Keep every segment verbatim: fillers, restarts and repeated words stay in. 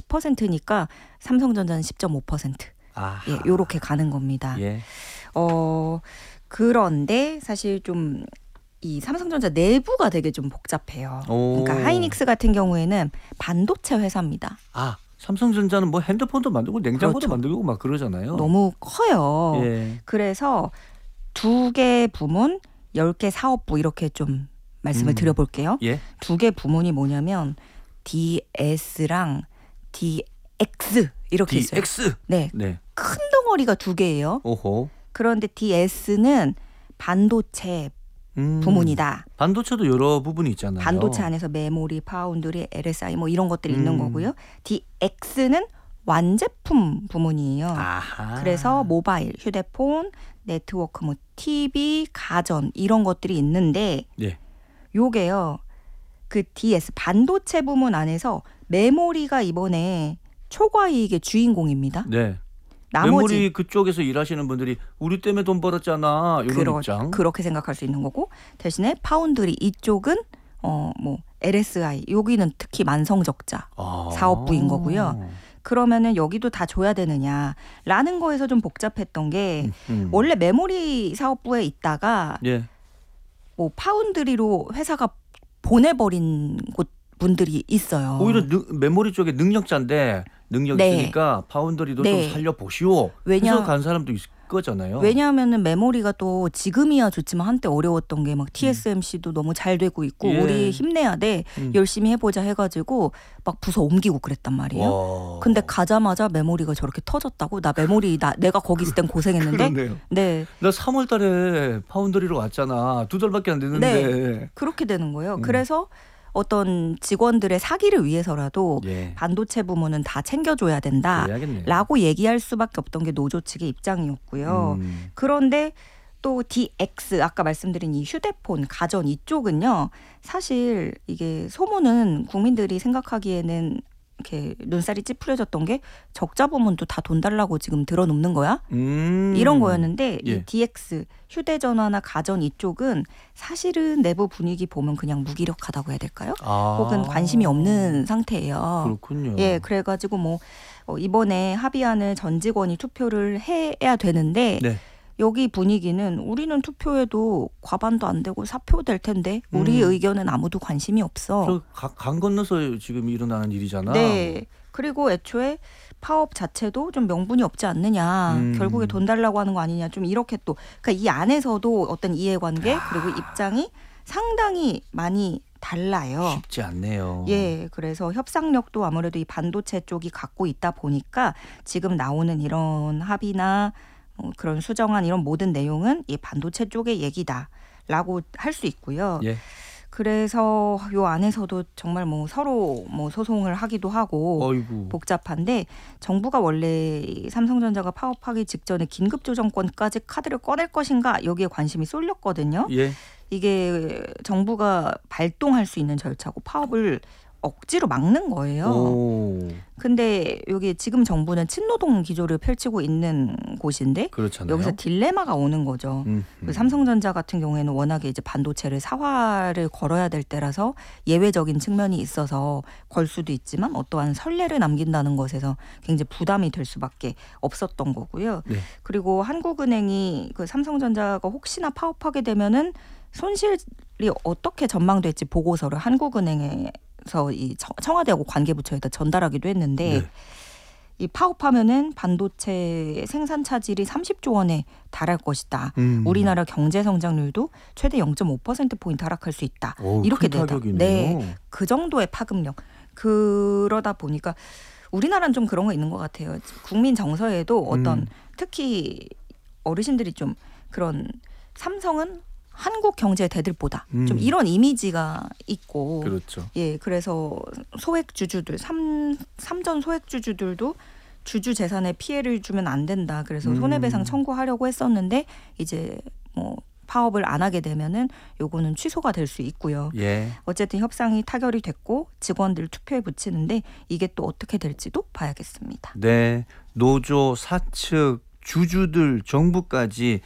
십 퍼센트니까 삼성전자는 십 점 오 퍼센트. 예, 요렇게 가는 겁니다. 예. 어, 그런데 사실 좀 이 삼성전자 내부가 되게 좀 복잡해요. 오. 그러니까 하이닉스 같은 경우에는 반도체 회사입니다. 아, 삼성전자는 뭐 핸드폰도 만들고 냉장고도 그렇죠. 만들고 막 그러잖아요. 너무 커요. 예. 그래서 두 개 부문, 열 개 사업부 이렇게 좀 말씀을 음. 드려볼게요. 예. 두 개 부문이 뭐냐면 디에스랑 디엑스 이렇게 있어요. 디엑스. 네, 네. 큰 덩어리가 두 개예요. 오호. 그런데 디에스는 반도체 음. 부문이다. 반도체도 여러 부분이 있잖아요. 반도체 안에서 메모리, 파운드리, 엘에스아이 뭐 이런 것들이 있는 음. 거고요. 디엑스는 완제품 부문이에요. 아하. 그래서 모바일, 휴대폰, 네트워크, 뭐 티비, 가전 이런 것들이 있는데 예. 요게요. 그 디에스 반도체 부문 안에서 메모리가 이번에 초과이익의 주인공입니다. 네. 나머지 메모리 그쪽에서 일하시는 분들이 우리 때문에 돈 벌었잖아 이런 그러, 입장. 그렇게 생각할 수 있는 거고 대신에 파운드리 이쪽은 어 뭐 엘에스아이 여기는 특히 만성적자 아. 사업부인 거고요. 그러면은 여기도 다 줘야 되느냐라는 거에서 좀 복잡했던 게 음. 원래 메모리 사업부에 있다가 예. 뭐 파운드리로 회사가 보내버린 곳 분들이 있어요. 오히려 능, 메모리 쪽에 능력자인데 능력 네. 있으니까 파운드리도 네. 좀 살려보시오. 왜냐- 해서 간 사람도 있을 거잖아요. 왜냐하면은 메모리가 또 지금이야 좋지만 한때 어려웠던 게 막 티에스엠씨도 너무 잘 되고 있고 예. 우리 힘내야 돼 음. 열심히 해보자 해가지고 막 부서 옮기고 그랬단 말이에요. 와. 근데 가자마자 메모리가 저렇게 터졌다고? 나 메모리 나 내가 거기 있을 땐 고생했는데. 그러네요. 네, 나 삼월 달에 파운드리로 왔잖아. 두 달밖에 안 됐는데. 그렇게 되는 거예요. 음. 그래서 어떤 직원들의 사기를 위해서라도 예. 반도체 부문은 다 챙겨줘야 된다. 그래야겠네요. 라고 얘기할 수밖에 없던 게 노조 측의 입장이었고요. 음. 그런데 또 디엑스 아까 말씀드린 이 휴대폰, 가전 이쪽은요. 사실 이게 소문은 국민들이 생각하기에는 이렇게 눈살이 찌푸려졌던 게 적자 부문도 다 돈 달라고 지금 들어놓는 거야? 음. 이런 거였는데 예. 이 디엑스 휴대전화나 가전 이쪽은 사실은 내부 분위기 보면 그냥 무기력하다고 해야 될까요? 아. 혹은 관심이 없는 상태예요. 그렇군요. 예, 그래가지고 뭐 어, 이번에 합의안을 전 직원이 투표를 해야 되는데 네. 여기 분위기는 우리는 투표해도 과반도 안 되고 사표 될 텐데 우리 음. 의견은 아무도 관심이 없어. 저 가- 강 건너서 지금 일어나는 일이잖아. 네. 그리고 애초에 파업 자체도 좀 명분이 없지 않느냐. 음. 결국에 돈 달라고 하는 거 아니냐. 좀 이렇게 또 그러니까 이 안에서도 어떤 이해관계 그리고 입장이 상당히 많이 달라요. 쉽지 않네요. 예, 그래서 협상력도 아무래도 이 반도체 쪽이 갖고 있다 보니까 지금 나오는 이런 합의나 어, 그런 수정안 이런 모든 내용은 이 반도체 쪽의 얘기다라고 할 수 있고요. 예. 그래서 요 안에서도 정말 뭐 서로 뭐 소송을 하기도 하고 어이구. 복잡한데 정부가 원래 이 삼성전자가 파업하기 직전에 긴급조정권까지 카드를 꺼낼 것인가 여기에 관심이 쏠렸거든요. 예. 이게 정부가 발동할 수 있는 절차고 파업을 억지로 막는 거예요. 오. 근데 여기 지금 정부는 친노동 기조를 펼치고 있는 곳인데 그렇잖아요. 여기서 딜레마가 오는 거죠. 음, 그 음. 삼성전자 같은 경우에는 워낙에 이제 반도체를 사활을 걸어야 될 때라서 예외적인 측면이 있어서 걸 수도 있지만 어떠한 선례를 남긴다는 것에서 굉장히 부담이 될 수밖에 없었던 거고요. 네. 그리고 한국은행이 그 삼성전자가 혹시나 파업하게 되면은 손실이 어떻게 전망될지 보고서를 한국은행에서 이 청와대하고 관계부처에다 전달하기도 했는데 네. 이 파업하면은 반도체 생산 차질이 삼십조 원에 달할 것이다. 음. 우리나라 경제 성장률도 최대 영 점 오 퍼센트 포인트 하락할 수 있다. 오, 이렇게 큰 되다. 타격이네요. 네, 그 정도의 파급력. 그러다 보니까 우리나라는 좀 그런 거 있는 것 같아요. 국민 정서에도 어떤 음. 특히 어르신들이 좀 그런 삼성은 한국 경제의 대들보다 음. 좀 이런 이미지가 있고 그렇죠. 예, 그래서 소액 주주들 삼 삼전 소액 주주들도 주주 재산에 피해를 주면 안 된다. 그래서 음. 손해배상 청구하려고 했었는데 이제 뭐 파업을 안 하게 되면은 요거는 취소가 될 수 있고요. 예. 어쨌든 협상이 타결이 됐고 직원들 투표에 붙이는데 이게 또 어떻게 될지도 봐야겠습니다. 네. 노조 사측 주주들 정부까지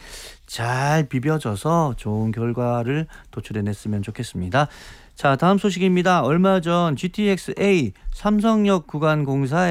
잘 비벼져서 좋은 결과를 도출해냈으면 좋겠습니다. 자, 다음 소식입니다. 얼마 전 지티엑스에이 삼성역 구간 공사에